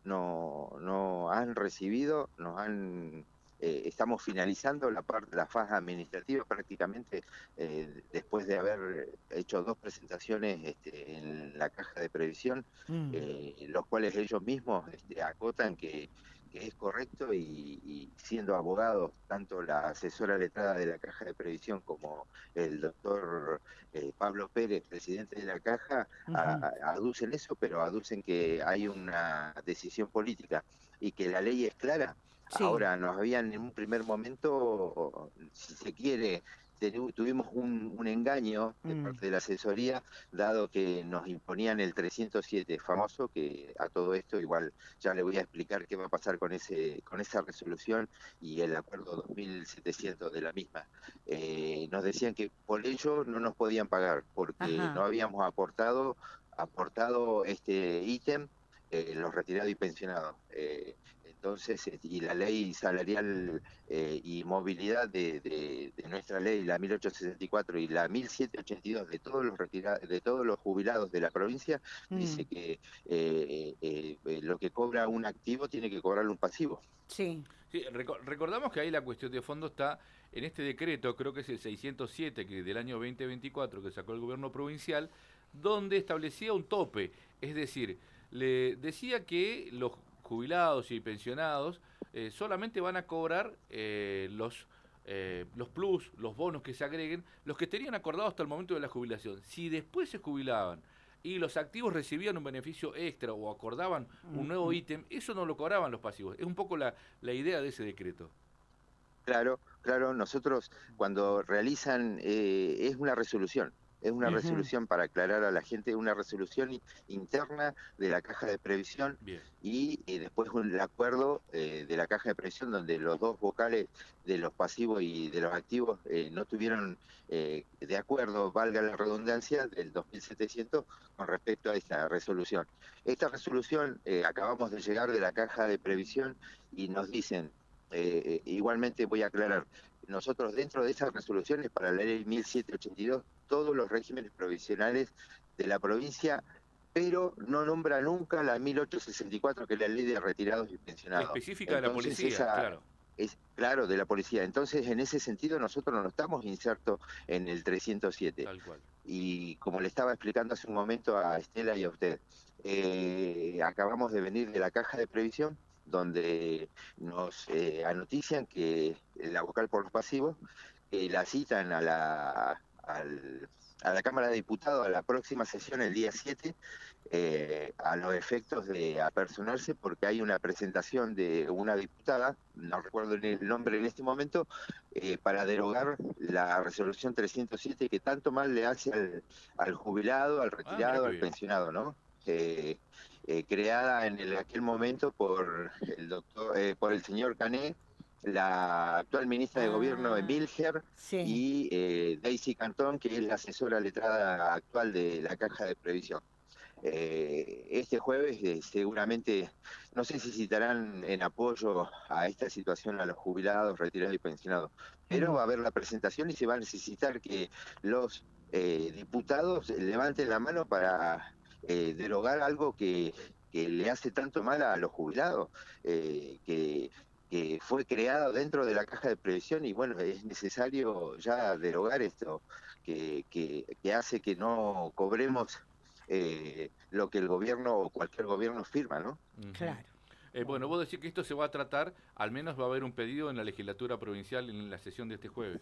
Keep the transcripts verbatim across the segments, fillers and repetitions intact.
no, no han recibido, nos han... eh, estamos finalizando la parte, la fase administrativa prácticamente, eh, después de haber hecho dos presentaciones este, en la Caja de Previsión, Mm. eh, los cuales ellos mismos este, acotan que, que es correcto, y, y siendo abogados, tanto la asesora letrada de la Caja de Previsión como el doctor eh, Pablo Pérez, presidente de la Caja, a- Ujú. a- aducen eso, pero aducen que hay una decisión política y que la ley es clara. Sí. Ahora, nos habían en un primer momento, si se quiere, tenu- tuvimos un, un engaño de Mm. parte de la asesoría, dado que nos imponían el trescientos siete famoso, que a todo esto igual ya le voy a explicar qué va a pasar con ese, con esa resolución y el acuerdo dos mil setecientos de la misma. Eh, nos decían que por ello no nos podían pagar, porque no Ajá. habíamos aportado, aportado este ítem, eh, los retirados y pensionados. Eh, entonces, eh, y la ley salarial eh, y movilidad de, de, de nuestra ley, la mil ochocientos sesenta y cuatro y la mil setecientos ochenta y dos de todos los retirados, de todos los jubilados de la provincia, dice Mm. que eh, eh, eh, lo que cobra un activo tiene que cobrarlo un pasivo. Sí. Sí, reco- recordamos que ahí la cuestión de fondo está en este decreto, creo que es el seiscientos siete que del año dos mil veinticuatro que sacó el gobierno provincial, donde establecía un tope, es decir, le decía que los jubilados y pensionados eh, solamente van a cobrar eh, los eh, los plus, los bonos que se agreguen, los que tenían acordado hasta el momento de la jubilación. Si después se jubilaban y los activos recibían un beneficio extra o acordaban un Mm, nuevo mm. ítem, eso no lo cobraban los pasivos. Es un poco la, la idea de ese decreto. Claro, claro, nosotros cuando realizan, eh, es una resolución, es una Ujú. resolución para aclarar a la gente, una resolución i- interna de la Caja de Previsión, Bien. y, y después un acuerdo eh, de la Caja de Previsión donde los dos vocales de los pasivos y de los activos eh, no tuvieron eh, de acuerdo, valga la redundancia, del dos mil setecientos con respecto a esta resolución. Esta resolución, eh, acabamos de llegar de la Caja de Previsión y nos dicen... Eh, igualmente voy a aclarar, nosotros dentro de esas resoluciones para la ley mil setecientos ochenta y dos, todos los regímenes provisionales de la provincia, pero no nombra nunca la mil ochocientos sesenta y cuatro, que es la ley de retirados y pensionados. Específica de la Entonces policía, esa claro. es, claro, de la policía. Entonces en ese sentido nosotros no estamos insertos en el trescientos siete. Tal cual. Y como le estaba explicando hace un momento a Estela y a usted, eh, acabamos de venir de la Caja de Previsión, donde nos eh, anotician que la vocal por los pasivos eh, la citan a la, al, a la Cámara de Diputados a la próxima sesión, el día siete, eh, a los efectos de apersonarse, porque hay una presentación de una diputada, no recuerdo el nombre en este momento, eh, para derogar la resolución trescientos siete, que tanto mal le hace al, al jubilado, al Ah, mira retirado, qué al bien. pensionado, ¿no? Eh, eh, creada en el, aquel momento por el doctor, eh, por el señor Cané, la actual ministra de Gobierno Ah, Emilger sí. y eh, Daisy Cantón, que es la asesora letrada actual de la Caja de Previsión. Eh, este jueves eh, seguramente, no sé si citarán en apoyo a esta situación a los jubilados, retirados y pensionados, pero Ujú. va a haber la presentación y se va a necesitar que los eh, diputados levanten la mano para eh, derogar algo que, que le hace tanto mal a los jubilados, eh, que que fue creado dentro de la Caja de Previsión, y bueno, es necesario ya derogar esto, que, que, que hace que no cobremos eh, lo que el gobierno o cualquier gobierno firma, ¿no? Ujú. Claro. Eh, bueno, Bueno. vos decís que esto se va a tratar, al menos va a haber un pedido en la legislatura provincial en la sesión de este jueves.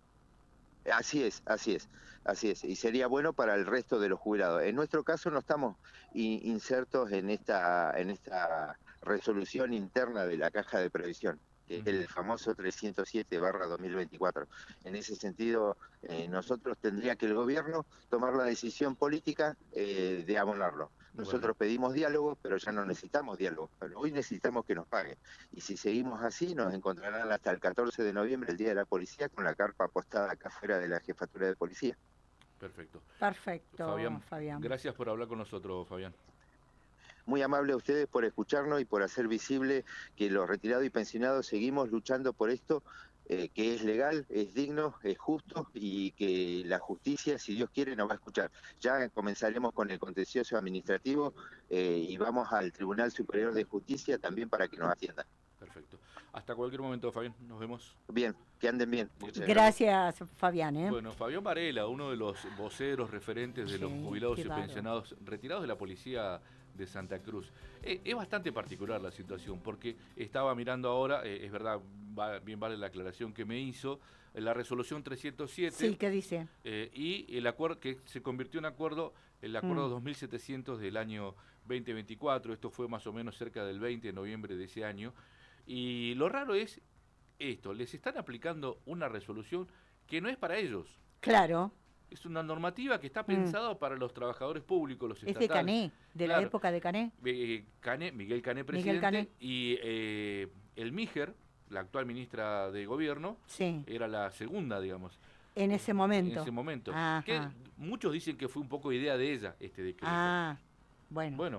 Así es, así es, así es. Y sería bueno para el resto de los jubilados. En nuestro caso no estamos in- insertos en esta, en esta resolución interna de la Caja de Previsión, que es Ujú. el famoso trescientos siete barra dos mil veinticuatro. En ese sentido, eh, nosotros tendría que el gobierno tomar la decisión política eh, de abonarlo. Bueno, Nosotros pedimos diálogo, pero ya no necesitamos diálogo. Pero hoy necesitamos que nos paguen. Y si seguimos así, nos encontrarán hasta el catorce de noviembre, el Día de la Policía, con la carpa apostada acá afuera de la Jefatura de Policía. perfecto. Perfecto, Fabián, Fabián. gracias por hablar con nosotros, Fabián. Muy amable a ustedes por escucharnos y por hacer visible que los retirados y pensionados seguimos luchando por esto, eh, que es legal, es digno, es justo y que la justicia, si Dios quiere, nos va a escuchar. Ya comenzaremos con el contencioso administrativo eh, y vamos al Tribunal Superior de Justicia también para que nos atiendan. Perfecto. Hasta cualquier momento, Fabián. Nos vemos. Bien, que anden bien. Muchas gracias, Fabián. ¿eh? Bueno, Fabián Varela, uno de los voceros referentes de sí, los jubilados y raro. pensionados retirados de la policía de Santa Cruz. Eh, es bastante particular la situación, porque estaba mirando ahora, eh, es verdad, va, bien vale la aclaración que me hizo, la resolución trescientos siete. Sí, ¿qué dice? Eh, y el acuerdo que se convirtió en acuerdo, el acuerdo mm. dos mil setecientos del año veinte veinticuatro, esto fue más o menos cerca del veinte de noviembre de ese año. Y lo raro es esto, les están aplicando una resolución que no es para ellos. Claro. Es una normativa que está pensada mm. para los trabajadores públicos, los estatales. Es de Cané, de claro. la época de Cané. Eh, Cané Miguel Cané, presidente, Miguel Cané. y eh, el Míger, la actual ministra de Gobierno, sí. era la segunda, digamos. En ese momento. En ese momento. Ajá. Que muchos dicen que fue un poco idea de ella este decreto. Ah, bueno. Bueno,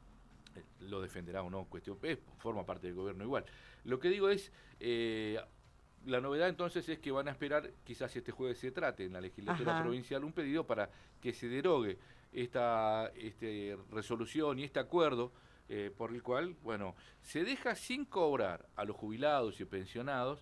lo defenderá o no, cuestión, eh, forma parte del gobierno igual. Lo que digo es, eh, la novedad entonces es que van a esperar, quizás este jueves se trate en la legislatura Ajá. provincial, un pedido para que se derogue esta este, resolución y este acuerdo eh, por el cual, bueno, se deja sin cobrar a los jubilados y pensionados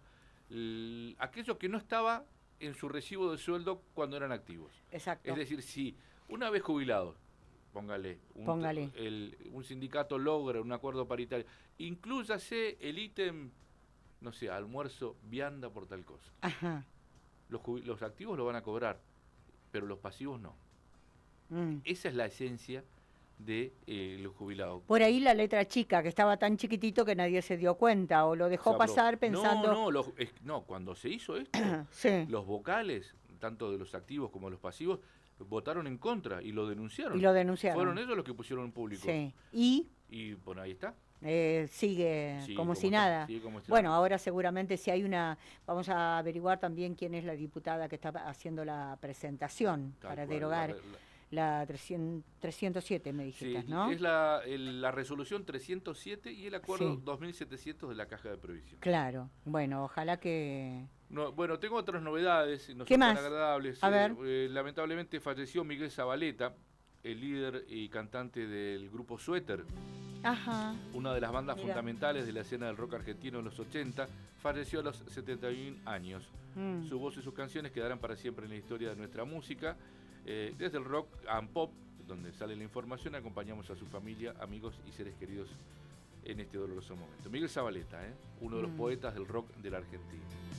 l- aquello que no estaba en su recibo de sueldo cuando eran activos. Exacto. Es decir, si una vez jubilados, póngale, un, póngale. El, un sindicato logra un acuerdo paritario, inclúyase el ítem, no sé, almuerzo, vianda por tal cosa. Ajá. Los, los activos lo van a cobrar, pero los pasivos no. Mm. Esa es la esencia de eh, los jubilados. Por ahí la letra chica, que estaba tan chiquitito que nadie se dio cuenta, o lo dejó pasar pensando... No, no, los, es, no, cuando se hizo esto, sí. los vocales, tanto de los activos como de los pasivos, votaron en contra y lo denunciaron. Y lo denunciaron. Fueron ellos los que pusieron en público. Sí. Y... Y bueno, ahí está. Eh, sigue, sí, como, como si está, nada. sigue como si bueno, nada. ahora seguramente si hay una... Vamos a averiguar también quién es la diputada que está haciendo la presentación Tal para cual, derogar la, la, la trescientos siete, me dijiste, sí, ¿no? Es la, el, la resolución trescientos siete y el acuerdo sí. dos mil setecientos de la Caja de Previsión. Claro. Bueno, ojalá que... No, bueno, tengo otras novedades, no ¿Qué son más? tan agradables. A ver. Eh, lamentablemente falleció Miguel Zabaleta, el líder y cantante del grupo Suéter. Ajá. Una de las bandas Mirá. fundamentales de la escena del rock argentino en los ochenta, falleció a los setenta y un años. Mm. Su voz y sus canciones quedarán para siempre en la historia de nuestra música. Eh, desde el rock and pop, donde sale la información, acompañamos a su familia, amigos y seres queridos en este doloroso momento. Miguel Zabaleta, ¿eh? uno de los mm. poetas del rock de la Argentina.